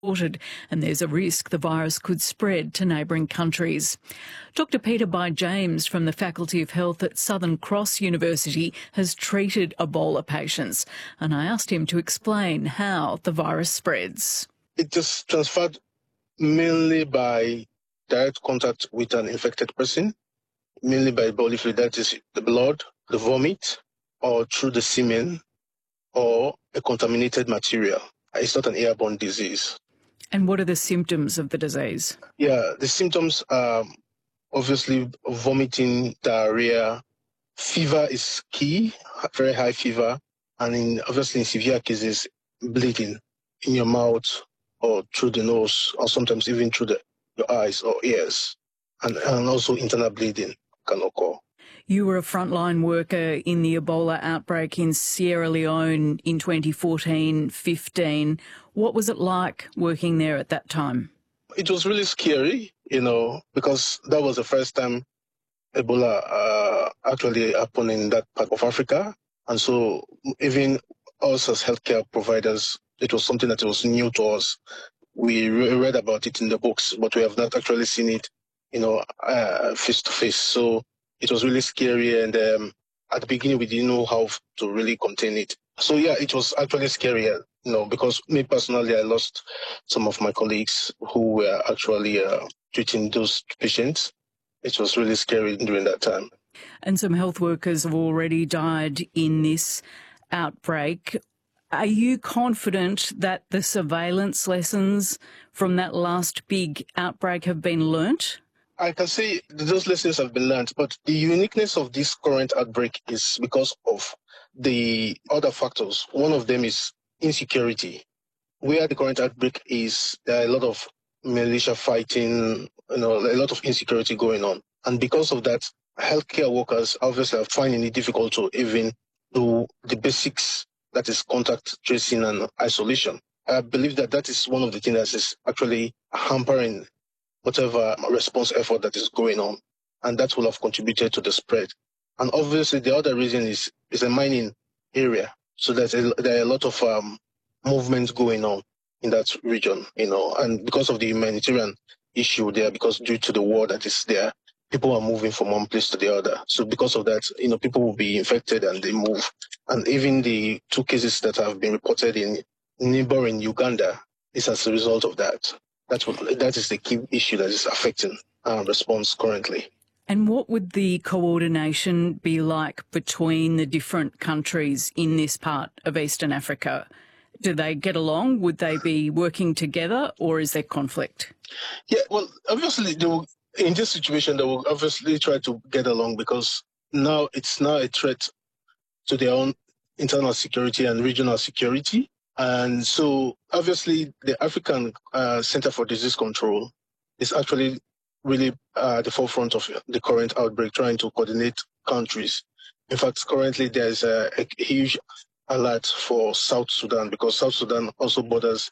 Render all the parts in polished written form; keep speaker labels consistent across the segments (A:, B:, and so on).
A: and there's a risk the virus could spread to neighbouring countries. Dr Peter By-James from the Faculty of Health at Southern Cross University has treated Ebola patients, and I asked him to explain how the virus spreads.
B: It is transferred mainly by direct contact with an infected person, mainly by body fluid, that is the blood, the vomit, or through the semen, or a contaminated material. It's not an airborne disease.
A: And what are the symptoms of the disease?
B: Yeah, the symptoms are obviously vomiting, diarrhea. Fever is key, very high fever, and obviously in severe cases, bleeding in your mouth or through the nose, or sometimes even through your eyes or ears, and also internal bleeding can occur.
A: You were a frontline worker in the Ebola outbreak in Sierra Leone in 2014-15. What was it like working there at that time?
B: It was really scary, because that was the first time Ebola actually happened in that part of Africa. And so even us as healthcare providers, it was something that was new to us. We read about it in the books, but we have not actually seen it, face to face. So it was really scary. And at the beginning, we didn't know how to really contain it. So, yeah, it was actually scary, because me personally, I lost some of my colleagues who were actually treating those patients. It was really scary during that time.
A: And some health workers have already died in this outbreak. Are you confident that the surveillance lessons from that last big outbreak have been learnt?
B: I can say those lessons have been learned, but the uniqueness of this current outbreak is because of the other factors. One of them is insecurity. Where the current outbreak is, there are a lot of militia fighting, a lot of insecurity going on. And because of that, healthcare workers obviously are finding it difficult to even do the basics, that is contact tracing and isolation. I believe that is one of the things that is actually hampering whatever response effort that is going on, and that will have contributed to the spread. And obviously, the other reason is a mining area, so there are a lot of movements going on in that region, and because of the humanitarian issue there, because due to the war that is there, people are moving from one place to the other. So because of that, people will be infected and they move. And even the 2 cases that have been reported in neighboring Uganda is as a result of that. That is the key issue that is affecting our response currently.
A: And what would the coordination be like between the different countries in this part of Eastern Africa? Do they get along? Would they be working together, or is there conflict?
B: Yeah, well, obviously, in this situation, they will obviously try to get along, because now it's a threat to their own internal security and regional security. And so, obviously, the African Center for Disease Control is actually really at the forefront of the current outbreak, trying to coordinate countries. In fact, currently, there's a huge alert for South Sudan, because South Sudan also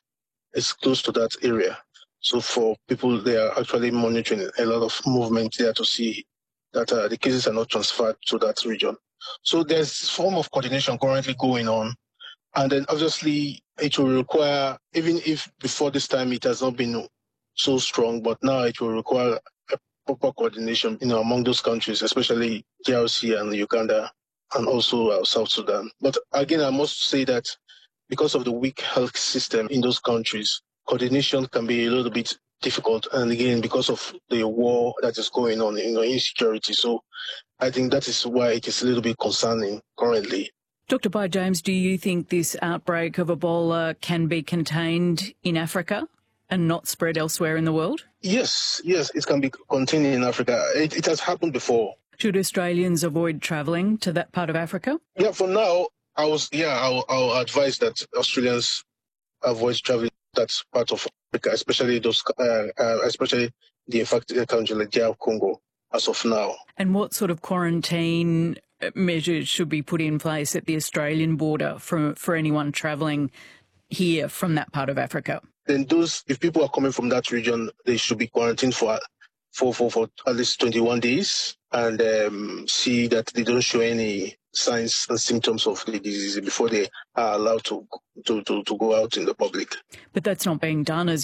B: is close to that area. So for people, they are actually monitoring a lot of movement there to see that the cases are not transferred to that region. So there's a form of coordination currently going on. And then obviously it will require, even if before this time it has not been so strong, but now it will require a proper coordination, among those countries, especially DRC and Uganda, and also South Sudan. But again, I must say that because of the weak health system in those countries, coordination can be a little bit difficult. And again, because of the war that is going on, insecurity. So I think that is why it is a little bit concerning currently.
A: Dr By-James, do you think this outbreak of Ebola can be contained in Africa and not spread elsewhere in the world?
B: Yes, it can be contained in Africa. It has happened before.
A: Should Australians avoid travelling to that part of Africa?
B: Yeah, for now, I'll advise that Australians avoid traveling to that part of Africa, especially especially the infected country like DR Congo, as of now.
A: And what sort of quarantine measures should be put in place at the Australian border for anyone travelling here from that part of Africa?
B: Then if people are coming from that region, they should be quarantined for at least 21 days and see that they don't show any signs and symptoms of the disease before they are allowed to go out in the public.
A: But that's not being done, as